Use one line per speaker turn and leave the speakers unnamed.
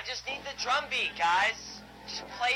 just need the drum beat, guys. Just play